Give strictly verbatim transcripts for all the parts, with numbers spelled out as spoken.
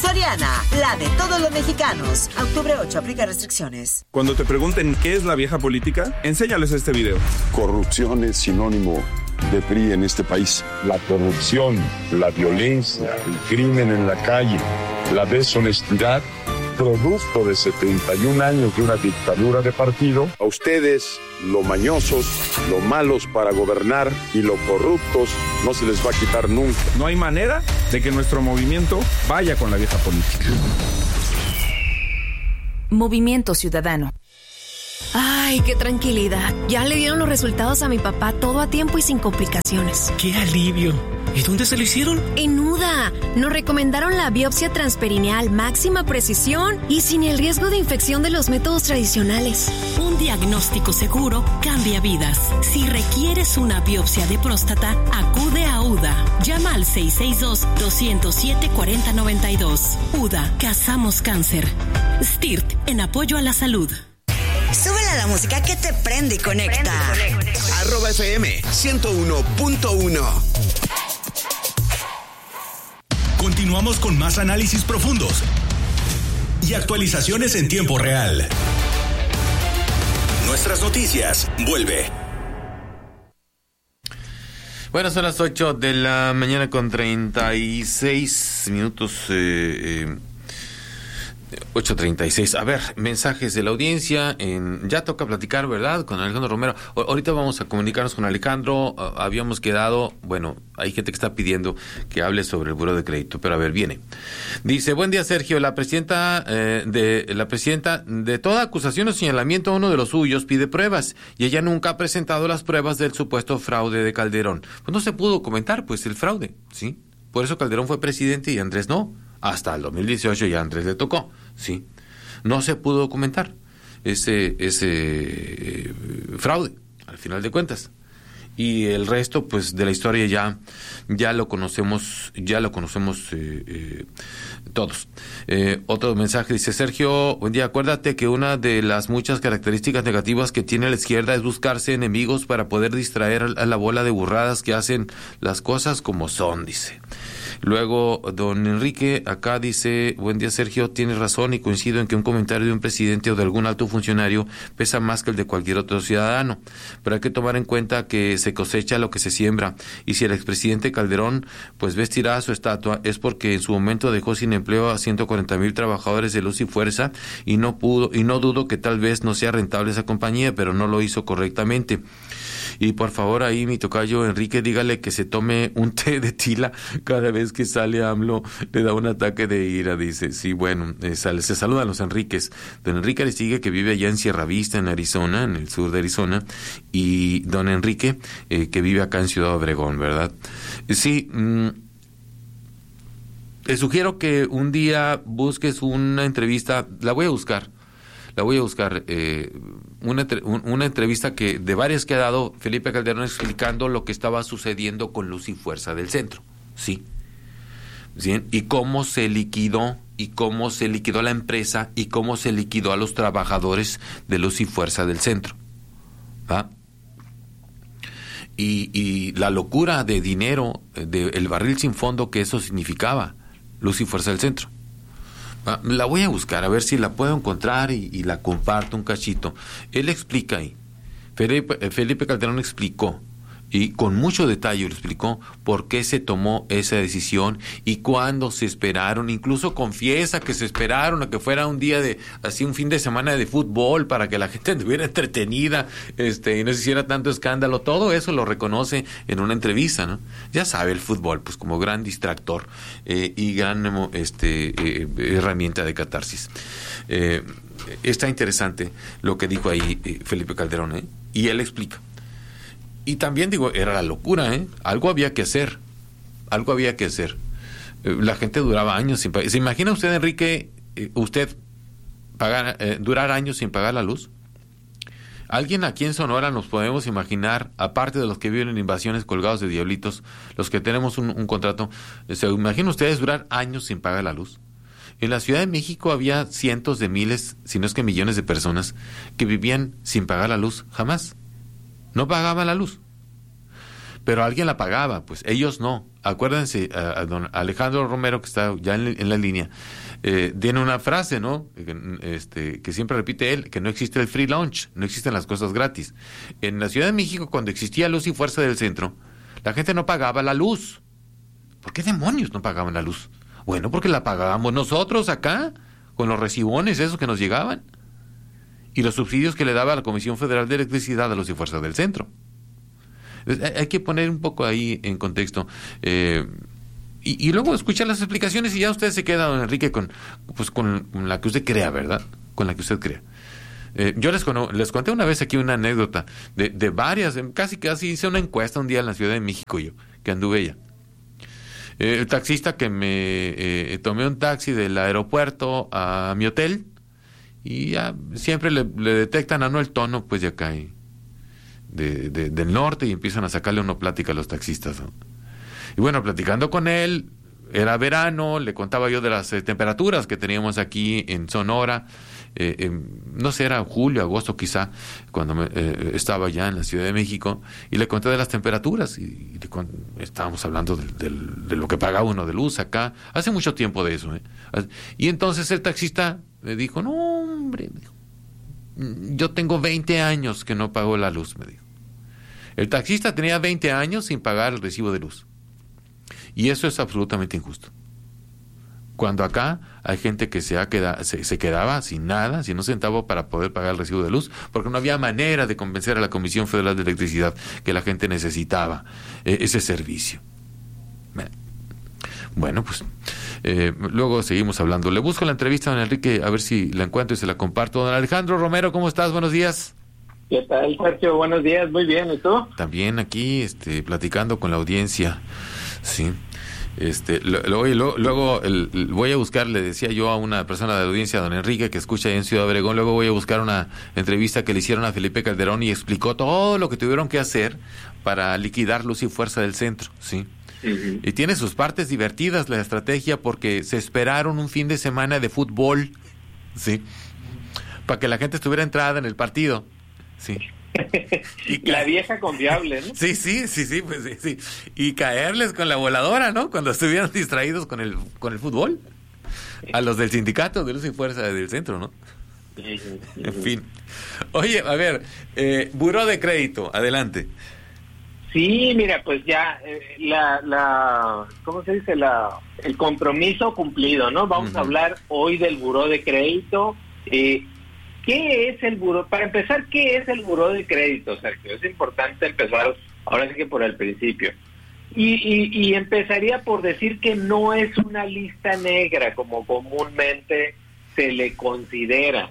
Soriana, la de todos los mexicanos. A octubre ocho, aplica restricciones. Cuando te pregunten qué es la vieja política, enséñales este video. Corrupción es sinónimo de P R I en este país. La corrupción, la violencia, el crimen en la calle, la deshonestidad, producto de setenta y un años de una dictadura de partido. A ustedes, lo mañosos, lo malos para gobernar y lo corruptos, no se les va a quitar nunca. No hay manera de que nuestro movimiento vaya con la vieja política. Movimiento Ciudadano. Ay, qué tranquilidad. Ya le dieron los resultados a mi papá, todo a tiempo y sin complicaciones. ¡Qué alivio! ¿Y dónde se lo hicieron? En U D A. Nos recomendaron la biopsia transperineal, máxima precisión y sin el riesgo de infección de los métodos tradicionales. Un diagnóstico seguro cambia vidas. Si requieres una biopsia de próstata, acude a U D A. Llama al seis seis dos, dos cero siete, cuatro cero nueve dos. U D A. Cazamos cáncer. S T I R T, en apoyo a la salud. Súbele a la música que te prende y conecta. Prende, conecta. Arroba F M ciento uno punto uno. Continuamos con más análisis profundos y actualizaciones en tiempo real. Nuestras noticias, vuelve. Bueno, son las ocho de la mañana con treinta y seis minutos. Eh, eh, ocho treinta y seis. A ver, mensajes de la audiencia. En, ya toca platicar, ¿verdad? Con Alejandro Romero. O, ahorita vamos a comunicarnos con Alejandro. Uh, habíamos quedado, bueno, hay gente que está pidiendo que hable sobre el buró de crédito, pero a ver, viene. Dice, buen día, Sergio. La presidenta eh, de la presidenta de toda acusación o señalamiento a uno de los suyos pide pruebas y ella nunca ha presentado las pruebas del supuesto fraude de Calderón. Pues no se pudo comentar, pues, el fraude, ¿sí? Por eso Calderón fue presidente y Andrés no. Hasta el dos mil dieciocho ya Andrés le tocó, sí. No se pudo documentar ese ese eh, fraude, al final de cuentas. Y el resto, pues, de la historia ya ya lo conocemos, ya lo conocemos eh, eh, todos. Eh, otro mensaje dice, Sergio, buen día, acuérdate que una de las muchas características negativas que tiene la izquierda es buscarse enemigos para poder distraer a la bola de burradas que hacen las cosas como son, dice. Luego, don Enrique, acá dice, buen día, Sergio, tienes razón y coincido en que un comentario de un presidente o de algún alto funcionario pesa más que el de cualquier otro ciudadano, pero hay que tomar en cuenta que se cosecha lo que se siembra, y si el expresidente Calderón, pues vestirá su estatua, es porque en su momento dejó sin empleo a ciento cuarenta mil trabajadores de Luz y Fuerza, y no pudo, y no dudo que tal vez no sea rentable esa compañía, pero no lo hizo correctamente. Y por favor ahí mi tocayo Enrique, dígale que se tome un té de tila cada vez que sale AMLO, le da un ataque de ira, dice. Sí, bueno, eh, sale, se saludan los Enríquez. Don Enrique Aristigue, que vive allá en Sierra Vista, en Arizona, en el sur de Arizona, y don Enrique, eh, que vive acá en Ciudad Obregón, ¿verdad? Sí, mmm, te sugiero que un día busques una entrevista, la voy a buscar, la voy a buscar, eh, una, una entrevista que de varias que ha dado Felipe Calderón explicando lo que estaba sucediendo con Luz y Fuerza del Centro, ¿sí? ¿Sí? Y cómo se liquidó, y cómo se liquidó la empresa, y cómo se liquidó a los trabajadores de Luz y Fuerza del Centro, ¿va? Y, y la locura de dinero, de el barril sin fondo que eso significaba, Luz y Fuerza del Centro. La voy a buscar, a ver si la puedo encontrar y, y la comparto un cachito. Él explica ahí, Felipe, Felipe Calderón explicó, y con mucho detalle lo explicó, por qué se tomó esa decisión y cuándo se esperaron. Incluso confiesa que se esperaron a que fuera un día de, así un fin de semana de fútbol para que la gente estuviera entretenida, este, y no se hiciera tanto escándalo. Todo eso lo reconoce en una entrevista, ¿no? Ya sabe, el fútbol, pues, como gran distractor eh, y gran este, eh, herramienta de catarsis. Eh, está interesante lo que dijo ahí eh, Felipe Calderón, ¿eh? Y él explica. Y también digo, era la locura, ¿eh? Algo había que hacer, algo había que hacer. Eh, la gente duraba años sin pagar. ¿Se imagina usted, Enrique, eh, usted pagar, eh, durar años sin pagar la luz? ¿Alguien aquí en Sonora nos podemos imaginar, aparte de los que viven en invasiones colgados de diablitos, los que tenemos un, un contrato, ¿se imaginan ustedes durar años sin pagar la luz? En la Ciudad de México había cientos de miles, si no es que millones de personas, que vivían sin pagar la luz jamás. No pagaban la luz. pero alguien la pagaba, pues ellos no. Acuérdense, a, a don Alejandro Romero, que está ya en, en la línea, eh, tiene una frase, ¿no? Este, que siempre repite él, que no existe el free lunch, no existen las cosas gratis. En la Ciudad de México, cuando existía Luz y Fuerza del Centro, la gente no pagaba la luz. ¿Por qué demonios no pagaban la luz? Bueno, porque la pagábamos nosotros acá, con los recibones esos que nos llegaban, y los subsidios que le daba la Comisión Federal de Electricidad a Luz y Fuerza del Centro. Hay que poner un poco ahí en contexto, eh, y, y luego escuchar las explicaciones, y ya usted se queda, don Enrique, con, pues, con, con la que usted crea, ¿verdad? Con la que usted crea. Eh, yo les, cono, les conté una vez aquí una anécdota de, de varias, casi casi hice una encuesta un día en la Ciudad de México, yo, que anduve allá. Eh, el taxista que me eh, tomé un taxi del aeropuerto a mi hotel, y ya siempre le, le detectan a no el tono, pues de acá, y de, de, del norte, y empiezan a sacarle una plática a los taxistas, ¿no? Y bueno, platicando con él, era verano, le contaba yo de las eh, temperaturas que teníamos aquí en Sonora, eh, eh, no sé, era julio, agosto quizá, cuando me, eh, estaba ya en la Ciudad de México, y le conté de las temperaturas, y, y le con, estábamos hablando de, de, de lo que pagaba uno de luz acá, hace mucho tiempo de eso, ¿eh? Y entonces el taxista me dijo, no hombre, me dijo, yo tengo veinte años que no pago la luz, me dijo. El taxista tenía veinte años sin pagar el recibo de luz. Y eso es absolutamente injusto. Cuando acá hay gente que se, ha queda, se, se quedaba sin nada, sin un centavo para poder pagar el recibo de luz, porque no había manera de convencer a la Comisión Federal de Electricidad que la gente necesitaba eh, ese servicio. Bueno, pues eh, luego seguimos hablando. Le busco la entrevista a don Enrique, a ver si la encuentro y se la comparto. Don Alejandro Romero, ¿cómo estás? Buenos días. ¿Qué tal, Sergio? Buenos días, muy bien, ¿y tú? También aquí, este, platicando con la audiencia, sí. Este, lo, lo, lo, luego el, el, voy a buscar, le decía yo a una persona de la audiencia, don Enrique, que escucha ahí en Ciudad Obregón, luego voy a buscar una entrevista que le hicieron a Felipe Calderón y explicó todo lo que tuvieron que hacer para liquidar Luz y Fuerza del Centro, sí. Uh-huh. Y tiene sus partes divertidas la estrategia, porque se esperaron un fin de semana de fútbol, sí, para que la gente estuviera entrada en el partido, sí. Y ca- la vieja confiable, ¿no? Sí, sí, sí, sí, pues sí, sí. Y caerles con la voladora, ¿no? Cuando estuvieran distraídos con el con el fútbol. A los del sindicato de Luz y Fuerza del Centro, ¿no? En fin. Oye, a ver, eh, buró de crédito, adelante. Sí, mira, pues ya eh, la, la, ¿cómo se dice? La, el compromiso cumplido, ¿no? Vamos uh-huh. a hablar hoy del buró de crédito. Eh, ¿Qué es el buró? Para empezar, ¿qué es el buró de crédito, Sergio? Es importante empezar ahora sí que por el principio. Y, y, y empezaría por decir que no es una lista negra como comúnmente se le considera.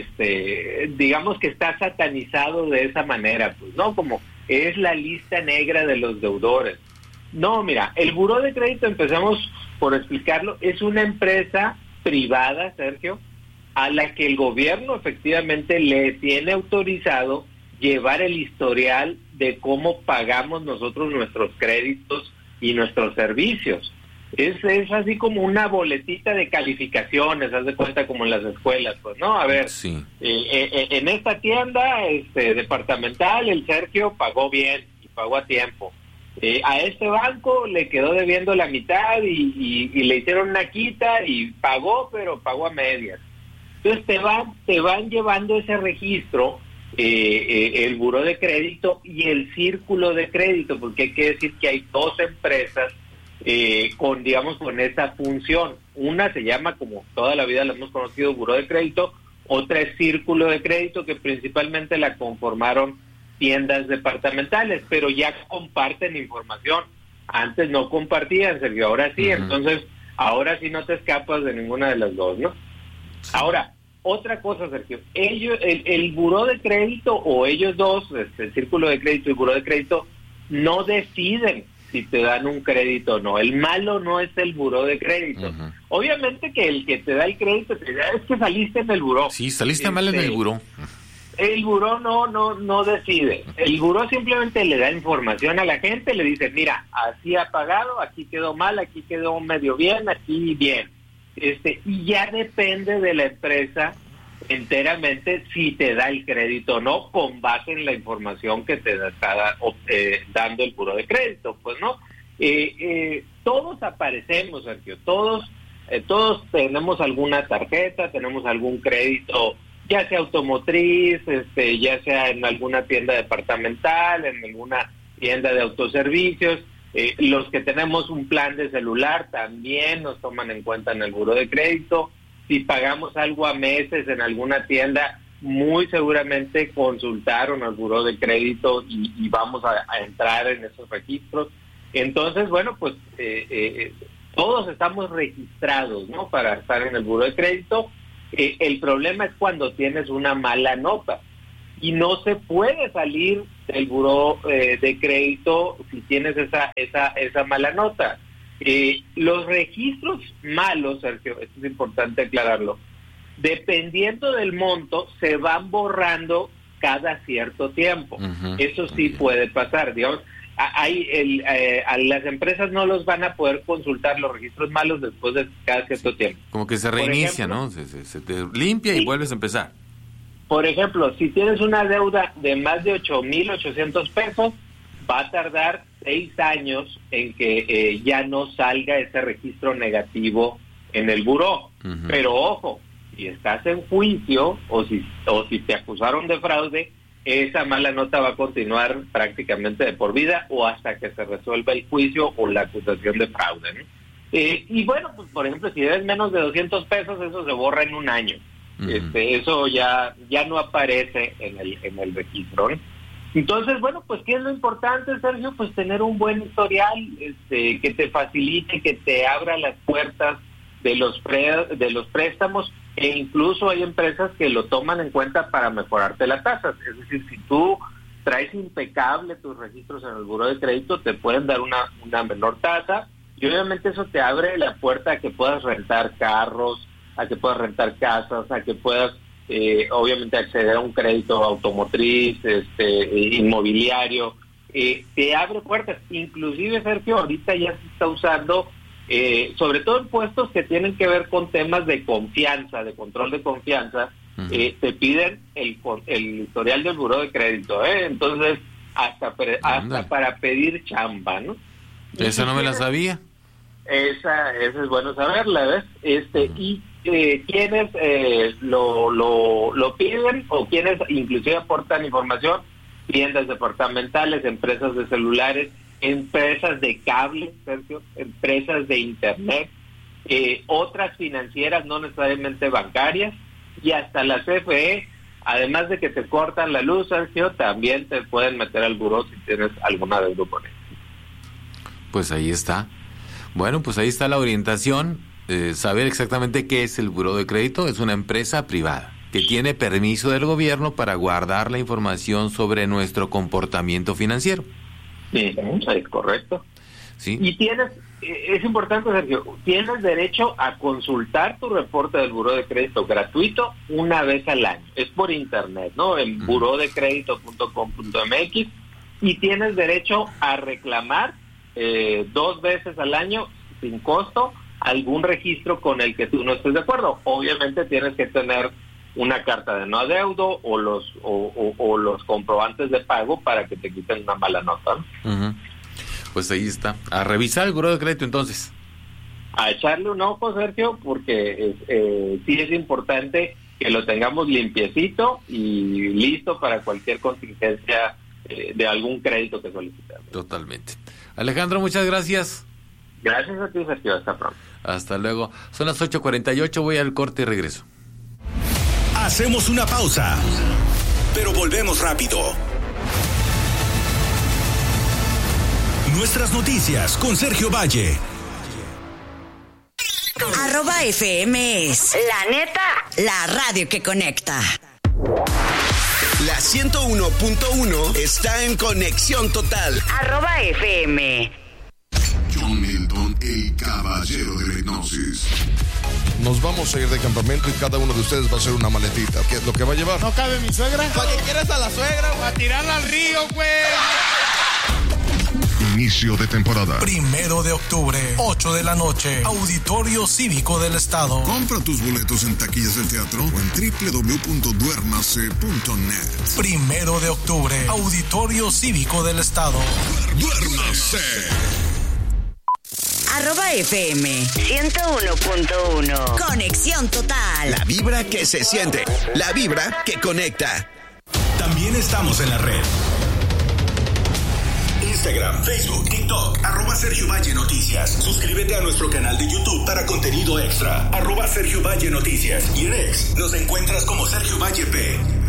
Este, digamos que está satanizado de esa manera, pues, ¿no? Como es la lista negra de los deudores. No, mira, el buró de crédito, empezamos por explicarlo, es una empresa privada, Sergio, a la que el gobierno efectivamente le tiene autorizado llevar el historial de cómo pagamos nosotros nuestros créditos y nuestros servicios. Es, es así como una boletita de calificaciones, haz de cuenta como en las escuelas, pues, ¿no? A ver, sí. eh, eh, en esta tienda este, departamental el Sergio pagó bien y pagó a tiempo. Eh, a este banco le quedó debiendo la mitad y, y, y le hicieron una quita y pagó, pero pagó a medias. Entonces te van, te van llevando ese registro, eh, eh, el buró de crédito y el círculo de crédito, porque hay que decir que hay dos empresas eh, con, digamos, con esa función. Una se llama, como toda la vida la hemos conocido, buró de crédito, otra es círculo de crédito, que principalmente la conformaron tiendas departamentales, pero ya comparten información. Antes no compartían, Sergio, ahora sí, uh-huh. Entonces ahora sí no te escapas de ninguna de las dos, ¿no? Ahora, otra cosa, Sergio, ellos, el, el buró de crédito o ellos dos, este, el círculo de crédito y el buró de crédito, no deciden si te dan un crédito o no. El malo no es el buró de crédito. Uh-huh. Obviamente que el que te da el crédito te da, es que saliste en el buró. Sí, saliste este, mal en el buró. El buró no, no, no decide. El buró simplemente le da información a la gente, le dice, mira, así ha pagado, aquí quedó mal, aquí quedó medio bien, aquí bien. Este, y ya depende de la empresa enteramente si te da el crédito o no, con base en la información que te está eh, dando el buró de crédito, pues no. Eh, eh, todos aparecemos, Sergio, todos, eh, todos tenemos alguna tarjeta, tenemos algún crédito, ya sea automotriz, este, ya sea en alguna tienda departamental, en alguna tienda de autoservicios. Eh, los que tenemos un plan de celular también nos toman en cuenta en el buró de crédito. Si pagamos algo a meses en alguna tienda, muy seguramente consultaron al buró de crédito y, y vamos a, a entrar en esos registros. Entonces, bueno, pues eh, eh, todos estamos registrados, ¿no?, para estar en el buró de crédito. Eh, el problema es cuando tienes una mala nota y no se puede salir del buró eh, de crédito si tienes esa esa esa mala nota. Eh, los registros malos, Sergio, esto es importante aclararlo, dependiendo del monto, se van borrando cada cierto tiempo. Uh-huh. Eso sí puede pasar, digamos. Hay el, eh, a las empresas no los van a poder consultar los registros malos después de cada cierto tiempo. Como que se reinicia, ejemplo, ¿no? Se, se, se te limpia sí. y vuelves a empezar. Por ejemplo, si tienes una deuda de más de ocho mil ochocientos pesos, va a tardar seis años en que eh, ya no salga ese registro negativo en el buró. Uh-huh. Pero ojo, si estás en juicio o si, o si te acusaron de fraude, esa mala nota va a continuar prácticamente de por vida o hasta que se resuelva el juicio o la acusación de fraude, ¿no? Eh, y bueno, pues por ejemplo, si debes menos de doscientos pesos, eso se borra en un año. Uh-huh. Este, eso ya ya no aparece en el en el registro, ¿no? Entonces, bueno, pues ¿qué es lo importante, Sergio? Pues tener un buen historial, este, que te facilite, que te abra las puertas de los pre, de los préstamos, e incluso hay empresas que lo toman en cuenta para mejorarte la tasa. Es decir, si tú traes impecable tus registros en el buró de crédito, te pueden dar una, una menor tasa, y obviamente eso te abre la puerta a que puedas rentar carros, a que puedas rentar casas, a que puedas eh, obviamente acceder a un crédito automotriz, este, inmobiliario. Eh, te abre puertas. Inclusive, Sergio, ahorita ya se está usando Eh, sobre todo en puestos que tienen que ver con temas de confianza, de control de confianza. Uh-huh. eh, te piden el, el historial del buró de crédito, ¿eh? Entonces hasta, pre, hasta para pedir chamba, ¿no? Esa no me la sabía. Esa, esa es bueno saberla, ¿ves? Este, uh-huh. Y eh, quienes eh, lo, lo, lo piden o quienes inclusive aportan información, tiendas departamentales, empresas de celulares, empresas de cable, Sergio, empresas de internet, eh, otras financieras, no necesariamente bancarias, y hasta la C F E, además de que te cortan la luz, Sergio, también te pueden meter al buró si tienes alguna deuda con él. Pues ahí está. Bueno, pues ahí está la orientación, eh, saber exactamente qué es el buró de crédito. Es una empresa privada que tiene permiso del gobierno para guardar la información sobre nuestro comportamiento financiero. Sí, es correcto. Sí. Y tienes, es importante, Sergio, tienes derecho a consultar tu reporte del buró de crédito gratuito una vez al año. Es por internet, ¿no? En uh-huh. buró de crédito punto com punto m x, y tienes derecho a reclamar eh, dos veces al año sin costo algún registro con el que tú no estés de acuerdo. Obviamente tienes que tener una carta de no adeudo o los o, o, o los comprobantes de pago para que te quiten una mala nota, ¿no? Uh-huh. Pues ahí está. A revisar el buró de crédito entonces. A echarle un ojo, Sergio, porque eh, sí es importante que lo tengamos limpiecito y listo para cualquier contingencia eh, de algún crédito que solicitamos. Totalmente. Alejandro, muchas gracias. Gracias a ti, Sergio. Hasta pronto. Hasta luego. Son las ocho cuarenta y ocho, voy al corte y regreso. Hacemos una pausa, pero volvemos rápido. Nuestras noticias con Sergio Valle. Arroba F M es la neta, la radio que conecta. La ciento uno punto uno está en conexión total. Arroba F M. John Milton, el caballero de la hipnosis. Nos vamos a ir de campamento y cada uno de ustedes va a hacer una maletita. ¿Qué es lo que va a llevar? ¿No cabe mi suegra? ¿Para qué quieres a la suegra, güey? Para tirarla al río, güey. inicio de temporada. Primero de octubre, ocho de la noche, Auditorio Cívico del Estado. Compra tus boletos en taquillas del teatro o en doble u doble u doble u punto duérmase punto net. Primero de octubre, Auditorio Cívico del Estado. ¡Duérmase! Arroba F M ciento uno punto uno. Conexión total. La vibra que se siente. La vibra que conecta. También estamos en la red. Instagram, Facebook, TikTok, arroba Sergio Valle Noticias. Suscríbete a nuestro canal de YouTube para contenido extra, arroba Sergio Valle Noticias. Y en X nos encuentras como Sergio Valle P.